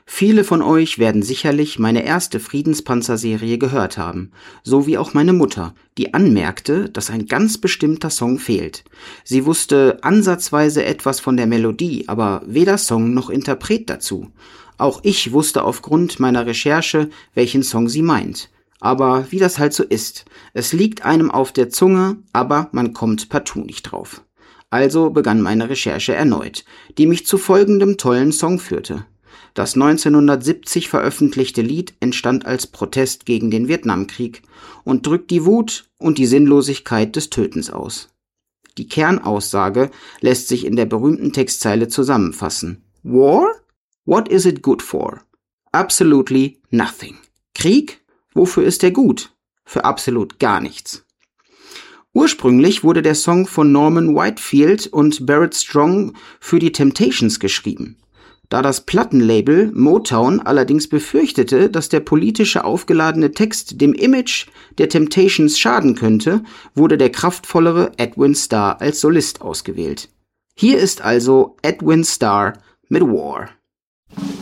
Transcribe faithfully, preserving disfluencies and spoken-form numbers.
Viele von euch werden sicherlich meine erste Friedenspanzer-Serie gehört haben, so wie auch meine Mutter, die anmerkte, dass ein ganz bestimmter Song fehlt. Sie wusste ansatzweise etwas von der Melodie, aber weder Song noch Interpret dazu. Auch ich wusste aufgrund meiner Recherche, welchen Song sie meint. Aber wie das halt so ist, es liegt einem auf der Zunge, aber man kommt partout nicht drauf. Also begann meine Recherche erneut, die mich zu folgendem tollen Song führte. Das neunzehnhundertsiebzig veröffentlichte Lied entstand als Protest gegen den Vietnamkrieg und drückt die Wut und die Sinnlosigkeit des Tötens aus. Die Kernaussage lässt sich in der berühmten Textzeile zusammenfassen. War? What is it good for? Absolutely nothing. Krieg? Wofür ist er gut? Für absolut gar nichts. Ursprünglich wurde der Song von Norman Whitefield und Barrett Strong für die Temptations geschrieben. Da das Plattenlabel Motown allerdings befürchtete, dass der politische aufgeladene Text dem Image der Temptations schaden könnte, wurde der kraftvollere Edwin Starr als Solist ausgewählt. Hier ist also Edwin Starr mit War.